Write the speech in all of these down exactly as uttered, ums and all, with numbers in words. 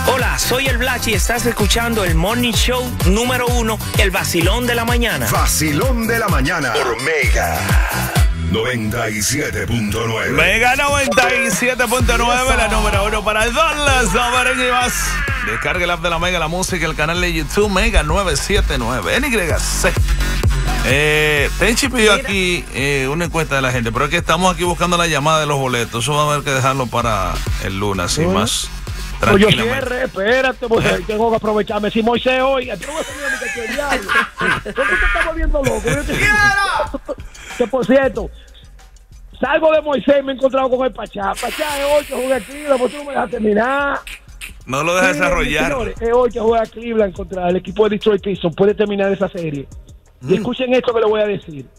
Hola, soy el Black y estás escuchando el Morning Show número uno, el vacilón de la mañana. Vacilón de la mañana por Mega noventa y siete punto nueve. Mega noventa y siete punto nueve, la número uno para el Dallas Mavericks. Descargue el app de la Mega, la música, el canal de YouTube Mega novecientos setenta y nueve, N Y C. Eh, Tenchi pidió aquí eh, una encuesta de la gente, pero es que estamos aquí buscando la llamada de los boletos. Eso va a haber que dejarlo para el lunes, así uh-huh. más tranquilamente. Oye, cierre, espérate, porque ¿Eh? tengo que aprovecharme. Si Moisés hoy, ¿por qué te estás volviendo loco? Que por cierto, salgo de Moisés y me he encontrado con el Pachá. Pachá es hoy que juega Cleveland, pues tú no me dejas terminar. No lo dejas desarrollar. Señores, es hoy que juega Cleveland contra el equipo de Detroit Pistons. Puede terminar esa serie. Y escuchen esto que les voy a decir.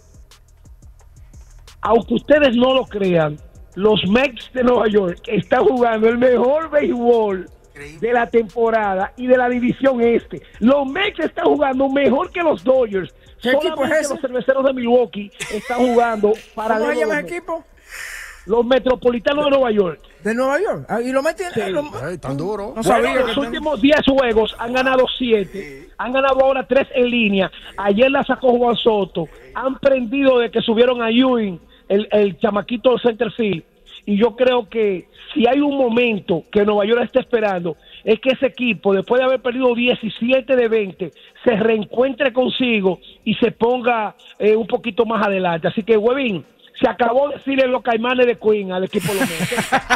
Aunque ustedes no lo crean, los Mets de Nueva York están jugando el mejor béisbol de la temporada y de la división este. Los Mets están jugando mejor que los Dodgers. ¿Qué equipo es ese? Los cerveceros de Milwaukee están jugando para... ¿Cómo se llama el equipo? Los Metropolitanos de Nueva York. ¿De Nueva York? Ah, ¿y lo meten? Sí. Lo... Ay, tan duro. No sabía. Bueno, los últimos diez juegos han ganado siete. Han ganado ahora tres en línea. Ayer la sacó Juan Soto. Han prendido de que subieron a Ewing, el, el chamaquito del center field. Y yo creo que si hay un momento que Nueva York está esperando, es que ese equipo, después de haber perdido diecisiete de veinte, se reencuentre consigo y se ponga eh, un poquito más adelante. Así que, Huevín, se acabó de decirle los Caimanes de Queen al equipo de los Mets.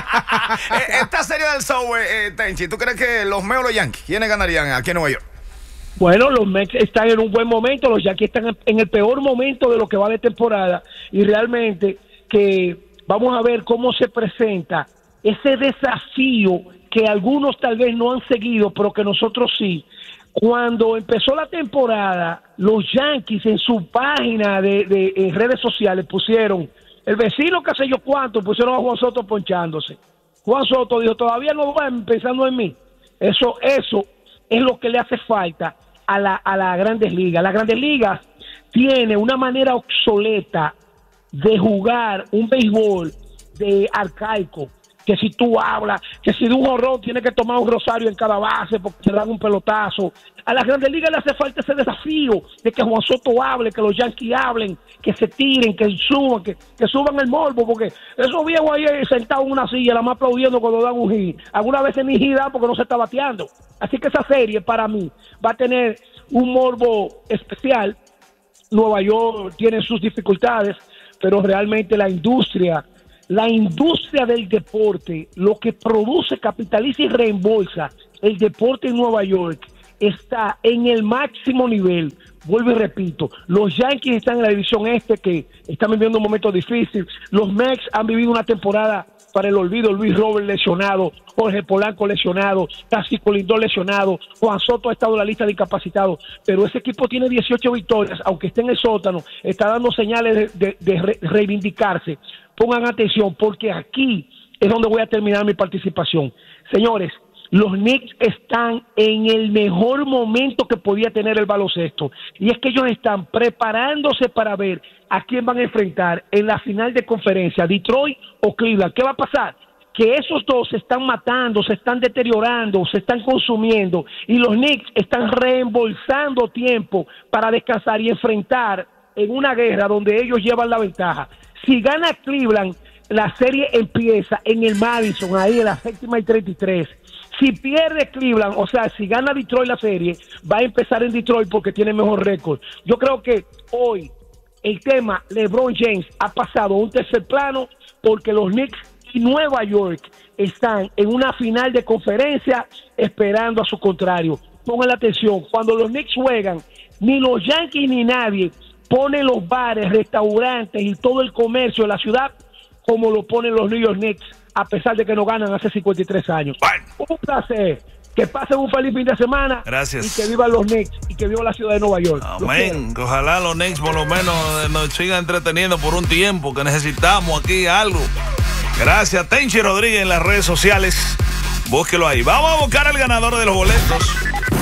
Esta serie del Subway, eh, Tenchi, ¿tú crees que los Mets o los Yankees, quiénes ganarían aquí en Nueva York? Bueno, los Mets están en un buen momento, los Yankees están en el peor momento de lo que va de temporada, y realmente que vamos a ver cómo se presenta ese desafío que algunos tal vez no han seguido, pero que nosotros sí. Cuando empezó la temporada, los Yankees en su página de, de en redes sociales pusieron el vecino que sé yo cuánto, pusieron a Juan Soto ponchándose. Juan Soto dijo, todavía no van pensando en mí. Eso, eso es lo que le hace falta a la, a las Grandes Ligas. Las Grandes Ligas tiene una manera obsoleta de jugar un béisbol de arcaico, que si tú hablas, que si de un horror tienes que tomar un rosario en cada base porque te dan un pelotazo. A las Grandes Ligas le hace falta ese desafío de que Juan Soto hable, que los Yankees hablen, que se tiren, que suban, que, que suban el morbo, porque esos viejos ahí sentados en una silla, la más aplaudiendo cuando dan un hit. Algunas veces ni hit dan porque no se está bateando. Así que esa serie para mí va a tener un morbo especial. Nueva York tiene sus dificultades, pero realmente la industria La industria del deporte, lo que produce, capitaliza y reembolsa el deporte en Nueva York, está en el máximo nivel. Vuelvo y repito, los Yankees están en la división este, que están viviendo un momento difícil. Los Mets han vivido una temporada para el olvido. Luis Robert lesionado, Jorge Polanco lesionado, Tásico Lindor lesionado, Juan Soto ha estado en la lista de incapacitados, pero ese equipo tiene dieciocho victorias, aunque esté en el sótano, está dando señales de, de, de re, reivindicarse. Pongan atención, porque aquí es donde voy a terminar mi participación. Señores, los Knicks están en el mejor momento que podía tener el baloncesto, y es que ellos están preparándose para ver a quién van a enfrentar en la final de conferencia, Detroit o Cleveland. ¿Qué va a pasar? Que esos dos se están matando, se están deteriorando, se están consumiendo, y los Knicks están reembolsando tiempo para descansar y enfrentar en una guerra donde ellos llevan la ventaja. Si gana Cleveland, la serie empieza en el Madison, ahí en la séptima y treinta y tres. Si pierde Cleveland, o sea, si gana Detroit la serie, va a empezar en Detroit porque tiene mejor récord. Yo creo que hoy el tema LeBron James ha pasado a un tercer plano porque los Knicks y Nueva York están en una final de conferencia esperando a su contrario. Pongan la atención, cuando los Knicks juegan, ni los Yankees ni nadie pone los bares, restaurantes y todo el comercio de la ciudad como lo ponen los New York Knicks, a pesar de que no ganan hace cincuenta y tres años. Bueno. Un placer. Que pasen un feliz fin de semana. Gracias. Y que vivan los Knicks y que viva la ciudad de Nueva York. Amén. Que ojalá los Knicks por lo menos nos sigan entreteniendo por un tiempo, que necesitamos aquí algo. Gracias, Tenchi Rodríguez en las redes sociales. Búsquelo ahí. Vamos a buscar al ganador de los boletos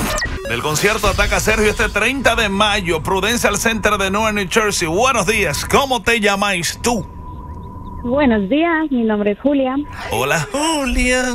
del concierto Ataca Sergio este treinta de mayo, Prudential Center de Newark, New Jersey. Buenos días, ¿cómo te llamáis tú? Buenos días, mi nombre es Julia. Hola, Julia,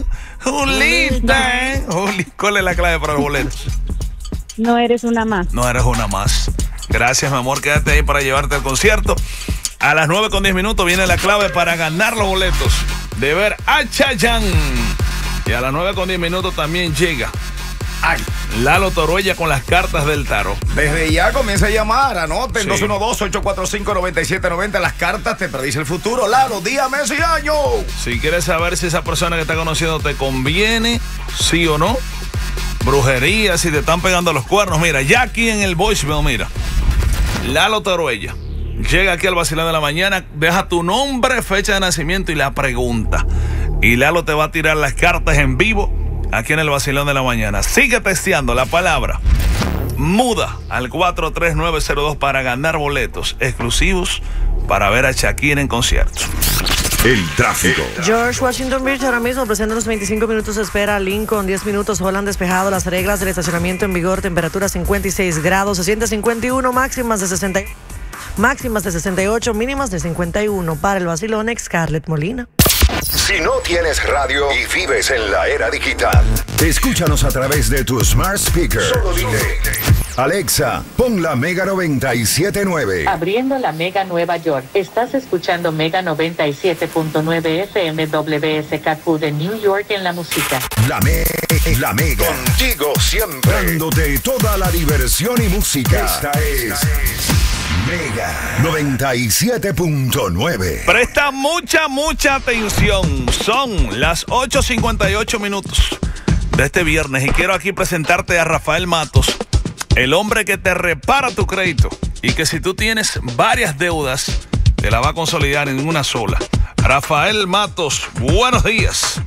Julita, ¿eh? Juli, ¿cuál es la clave para los boletos? No eres una más. No eres una más. Gracias, mi amor. Quédate ahí para llevarte al concierto. A las nueve con diez minutos viene la clave para ganar los boletos de ver a Chayanne. Y a las nueve con diez minutos también llega Ay. Lalo Toruella con las cartas del tarot. Desde ya comienza a llamar, anoten Sí. dos uno dos, ocho cuatro cinco, nueve siete nueve cero. Las cartas te predice el futuro. Lalo, día, mes y año. Si quieres saber si esa persona que está conociendo te conviene, sí o no, brujería, si te están pegando los cuernos, mira, ya aquí en el voicemail, mira, Lalo Toruella llega aquí al Vacilón de la Mañana, deja tu nombre, fecha de nacimiento y la pregunta. Y Lalo te va a tirar las cartas en vivo aquí en el Vacilón de la Mañana. Sigue testeando la palabra muda al cuatro tres nueve cero dos para ganar boletos exclusivos para ver a Shakira en concierto. El tráfico. George Washington Beach ahora mismo presenta unos veinticinco minutos de espera. Lincoln, diez minutos. Holland despejado. Las reglas del estacionamiento en vigor. Temperatura cincuenta y seis grados. Se siente cincuenta y uno. Máximas de sesenta. Máximas de sesenta y ocho. Mínimas de cincuenta y uno. Para el vacilón, Scarlett Molina. Si no tienes radio y vives en la era digital, escúchanos a través de tu smart speaker. Solo dile: Alexa, pon la Mega noventa y siete punto nueve. Abriendo la Mega Nueva York. Estás escuchando Mega noventa y siete punto nueve F M W S K Q de New York en la música. La, me la Mega. Contigo siempre. Dándote toda la diversión y música. Esta es Mega noventa y siete punto nueve. Presta mucha, mucha atención. Son las ocho cincuenta y ocho minutos de este viernes y quiero aquí presentarte a Rafael Matos, el hombre que te repara tu crédito y que si tú tienes varias deudas, te la va a consolidar en una sola. Rafael Matos, buenos días.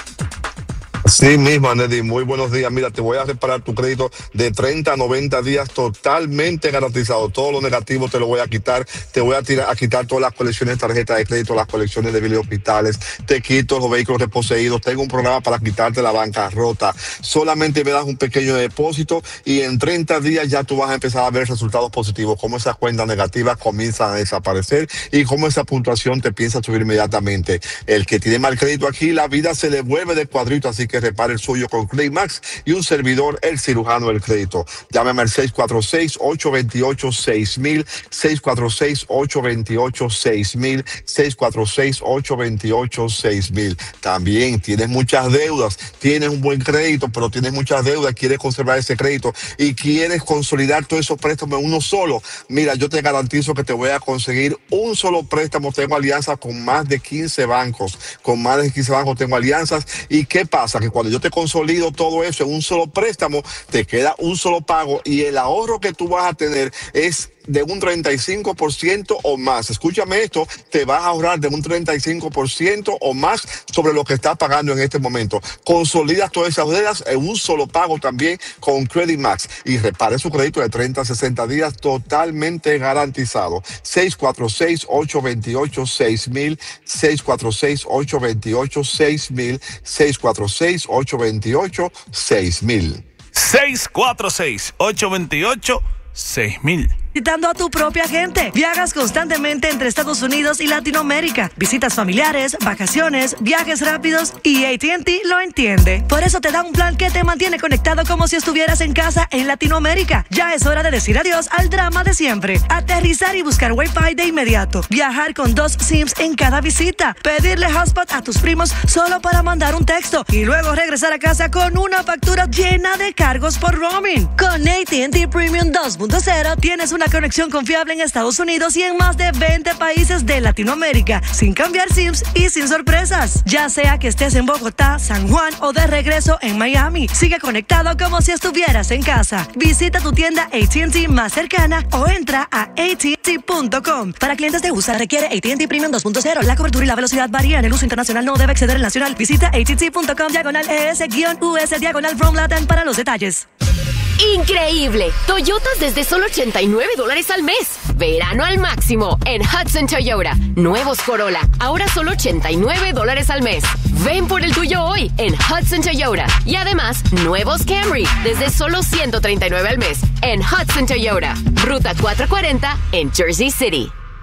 Sí mismo, Anedy, muy buenos días. Mira, te voy a reparar tu crédito de treinta a noventa días totalmente garantizado. Todo lo negativo te lo voy a quitar. Te voy a, tirar, a quitar todas las colecciones de tarjetas de crédito, las colecciones de biles hospitales. Te quito los vehículos reposeídos. Tengo un programa para quitarte la bancarrota. Solamente me das un pequeño depósito y en treinta días ya tú vas a empezar a ver resultados positivos, como esas cuentas negativas comienzan a desaparecer y como esa puntuación te piensa subir inmediatamente. El que tiene mal crédito aquí, la vida se le vuelve de cuadrito, así que repare el suyo con Credit Max y un servidor, el cirujano del crédito. Llámame al seis cuatro seis, ocho dos ocho, seis mil, seis cuatro seis, ocho dos ocho, seis mil, seis cuatro seis, ocho dos ocho, seis mil. También tienes muchas deudas, tienes un buen crédito, pero tienes muchas deudas, quieres conservar ese crédito y quieres consolidar todos esos préstamos en uno solo. Mira, yo te garantizo que te voy a conseguir un solo préstamo. Tengo alianzas con más de quince bancos, con más de quince bancos tengo alianzas. ¿Y qué pasa? Que cuando yo te consolido todo eso en un solo préstamo, te queda un solo pago y el ahorro que tú vas a tener es de un treinta y cinco por ciento o más. Escúchame esto, te vas a ahorrar de un treinta y cinco por ciento o más sobre lo que estás pagando en este momento. Consolidas todas esas deudas en un solo pago también con Credit Max y repare su crédito de treinta a sesenta días totalmente garantizado. seis cuatro seis, ocho dos ocho, seis mil, seis cuatro seis, ocho dos ocho, seis mil, seis cuatro seis, ocho dos ocho, seis mil. seis cuatro seis, ocho dos ocho, seis mil. Visitando a tu propia gente. Viajas constantemente entre Estados Unidos y Latinoamérica. Visitas familiares, vacaciones, viajes rápidos y A T and T lo entiende. Por eso te da un plan que te mantiene conectado como si estuvieras en casa en Latinoamérica. Ya es hora de decir adiós al drama de siempre. Aterrizar y buscar Wi-Fi de inmediato. Viajar con dos SIMs en cada visita. Pedirle hotspot a tus primos solo para mandar un texto. Y luego regresar a casa con una factura llena de cargos por roaming. Con A T and T Premium dos punto cero tienes una conexión confiable en Estados Unidos y en más de veinte países de Latinoamérica, sin cambiar SIMs y sin sorpresas. Ya sea que estés en Bogotá, San Juan o de regreso en Miami, sigue conectado como si estuvieras en casa. Visita tu tienda A T and T más cercana o entra a A T and T punto com. Para clientes de U S A requiere A T and T Premium dos punto cero. La cobertura y la velocidad varían. El uso internacional no debe exceder el nacional. Visita A T and T punto com diagonal E S guión U S diagonal from Latin para los detalles. ¡Increíble! Toyotas desde solo ochenta y nueve dólares al mes. Verano al máximo en Hudson Toyota. Nuevos Corolla, ahora solo ochenta y nueve dólares al mes. Ven por el tuyo hoy en Hudson Toyota. Y además, nuevos Camry desde solo ciento treinta y nueve al mes en Hudson Toyota. Ruta cuatrocientos cuarenta en Jersey City.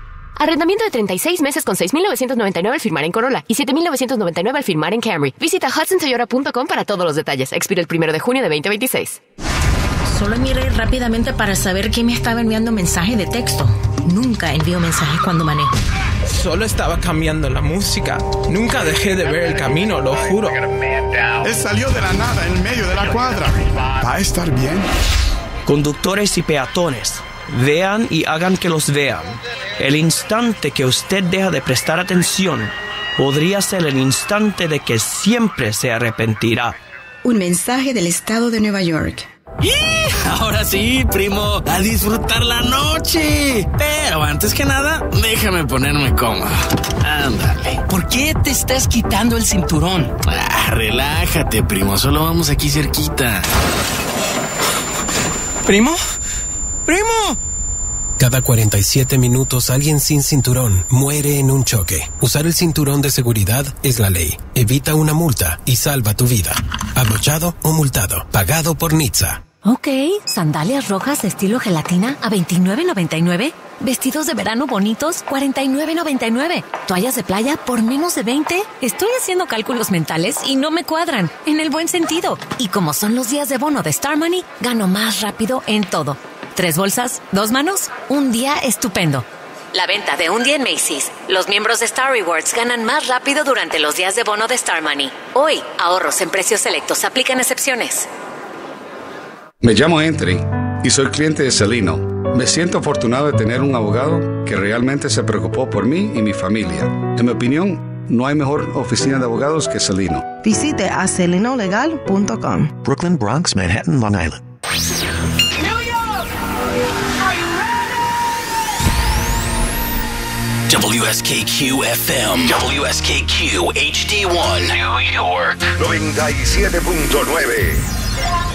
Arrendamiento de treinta y seis meses con seis mil novecientos noventa y nueve al firmar en Corolla y siete mil novecientos noventa y nueve al firmar en Camry. Visita hudson toyota punto com para todos los detalles. Expira el primero de junio de veinte veintiséis. Solo miré rápidamente para saber quién me estaba enviando mensajes de texto. Nunca envío mensajes cuando manejo. Solo estaba cambiando la música. Nunca dejé de ver el camino, lo juro. Él salió de la nada en medio de la cuadra. ¿Va a estar bien? Conductores y peatones, vean y hagan que los vean. El instante que usted deja de prestar atención podría ser el instante de que siempre se arrepentirá. Un mensaje del estado de Nueva York. ¡Y! Ahora sí, primo, a disfrutar la noche. Pero antes que nada, déjame ponerme cómodo. Ándale. ¿Por qué te estás quitando el cinturón? Ah, relájate, primo, solo vamos aquí cerquita. ¿Primo? ¡Primo! Cada cuarenta y siete minutos alguien sin cinturón muere en un choque. Usar el cinturón de seguridad es la ley. Evita una multa y salva tu vida. Abrochado o multado. Pagado por N H T S A. Ok, sandalias rojas de estilo gelatina a veintinueve noventa y nueve. Vestidos de verano bonitos, cuarenta y nueve noventa y nueve. Toallas de playa por menos de veinte. Estoy haciendo cálculos mentales y no me cuadran, en el buen sentido. Y como son los días de bono de Star Money, gano más rápido en todo. Tres bolsas, dos manos, un día estupendo. La venta de un día en Macy's. Los miembros de Star Rewards ganan más rápido durante los días de bono de Star Money. Hoy, ahorros en precios selectos. Aplican excepciones. Me llamo Entry y soy cliente de Celino. Me siento afortunado de tener un abogado que realmente se preocupó por mí y mi familia. En mi opinión, no hay mejor oficina de abogados que Celino. Visite a celino legal punto com. Brooklyn, Bronx, Manhattan, Long Island. W S K Q F M, W S K Q H D uno, New York. noventa y siete punto nueve